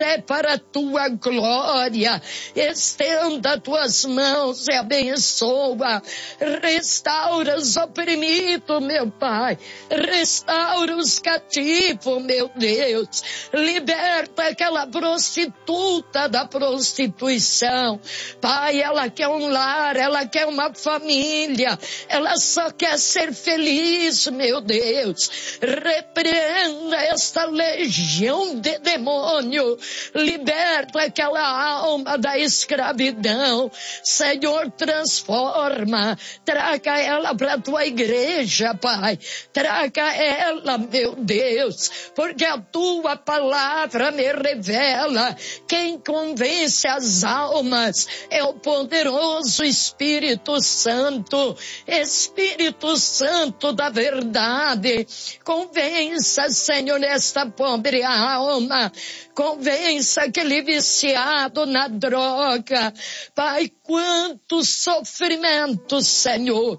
é para a tua glória. Estenda tuas mãos e abençoa. Restaura os oprimidos, meu Pai. Restaura os cativos, meu Deus. Liberta aquela prostituta da prostituição. Pai, ela quer um lar, ela quer uma família. Ela só quer ser feliz, meu Deus. Repreenda esta legião de demônio. Liberta aquela alma da escravidão. Senhor, transforma. Traga ela para a tua igreja, Pai. Traga ela, meu Deus. Porque a tua palavra me revela. Quem convence as almas é o poderoso Espírito Santo. Espírito Santo da verdade. Convença, Senhor, esta pobre alma. Convença aquele viciado na droga. Pai, quantos sofrimentos, Senhor.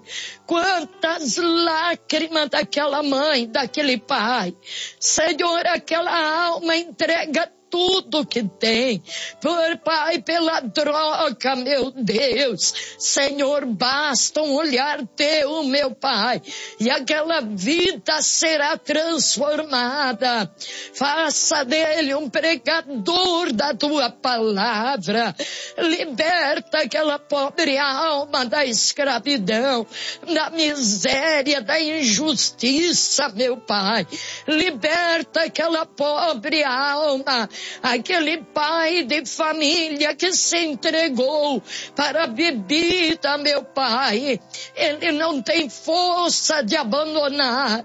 Quantas lágrimas daquela mãe, daquele pai. Senhor, aquela alma entrega tudo que tem, por Pai, pela droga, meu Deus. Senhor, basta um olhar teu, meu Pai, e aquela vida será transformada. Faça dele um pregador da tua palavra. Liberta aquela pobre alma da escravidão, da miséria, da injustiça, meu Pai. Liberta aquela pobre alma, aquele pai de família que se entregou para a bebida, meu Pai. Ele não tem força de abandonar.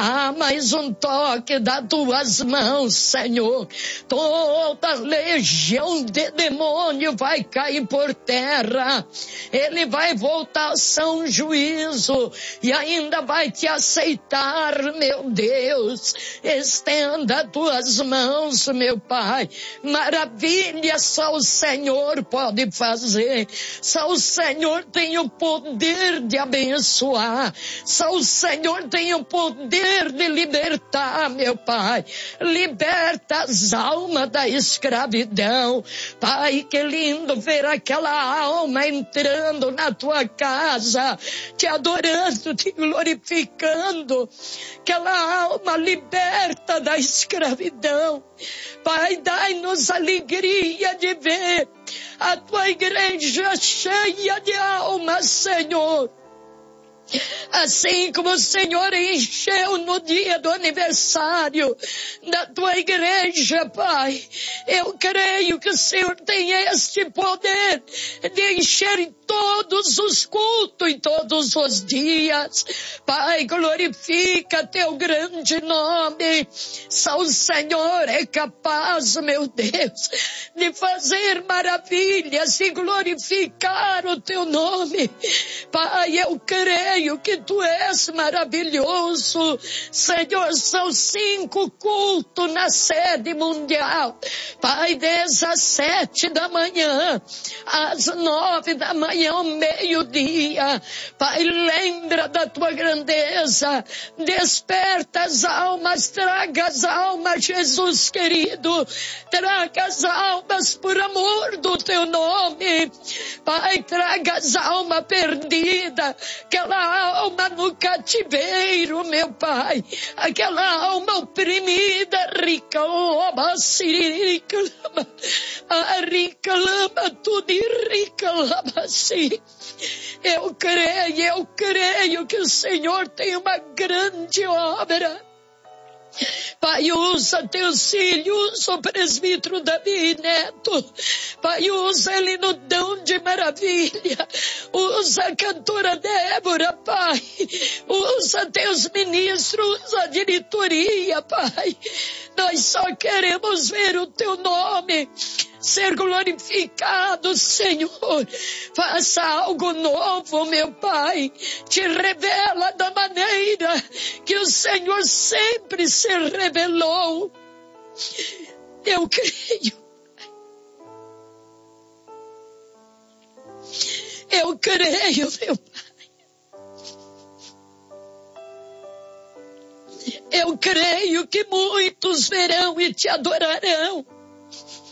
Mas um toque das tuas mãos, Senhor. Toda legião de demônio vai cair por terra. Ele vai voltar ao são juízo e ainda vai te aceitar, meu Deus. Estenda as tuas mãos, meu Pai. Maravilha só o Senhor pode fazer. Só o Senhor tem o poder de abençoar. Só o Senhor tem o poder de libertar, meu Pai. Liberta as almas da escravidão. Pai, que lindo ver aquela alma entrando na tua casa, te adorando, te glorificando. Aquela alma liberta da escravidão. Pai, dai-nos alegria de ver a tua igreja cheia de almas, Senhor. Assim como o Senhor encheu no dia do aniversário da tua igreja, Pai, eu creio que o Senhor tem este poder de encher em todos os cultos e todos os dias. Pai, glorifica teu grande nome. Só o Senhor é capaz, meu Deus, de fazer maravilhas e glorificar o teu nome. Pai, eu creio que tu és maravilhoso. Senhor, são 5 cultos na sede mundial. Pai, desde as 7 da manhã, às 9 da manhã, ao meio-dia. Pai, lembra da tua grandeza. Desperta as almas, traga as almas, Jesus querido. Traga as almas por amor do teu nome. Pai, traga as almas perdidas. Aquela alma no cativeiro, meu Pai. Aquela alma oprimida, rica, lama, sirica, lama, rica, lama, tudo e rica, lama, sim. Eu creio que o Senhor tem uma grande obra. Pai, usa teus filhos, usa o presbítero Davi Neto. Pai, usa ele no dom de maravilha. Usa a cantora Débora, Pai. Usa teus ministros, usa a diretoria, Pai. Nós só queremos ver o teu nome ser glorificado, Senhor. Faça algo novo, meu Pai. Te revela da maneira que o Senhor sempre se revelou. Eu creio. Eu creio, meu Pai. Eu creio que muitos verão e te adorarão.